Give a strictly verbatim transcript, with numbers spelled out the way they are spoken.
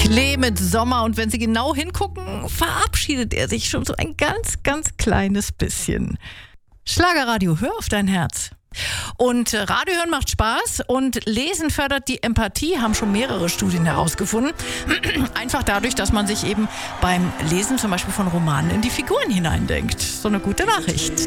Klee mit Sommer und wenn Sie genau hingucken, verabschiedet er sich schon so ein ganz, ganz kleines bisschen. Schlagerradio, hör auf dein Herz. Und Radio hören macht Spaß und Lesen fördert die Empathie, haben schon mehrere Studien herausgefunden. Einfach dadurch, dass man sich eben beim Lesen zum Beispiel von Romanen in die Figuren hineindenkt. So eine gute Nachricht.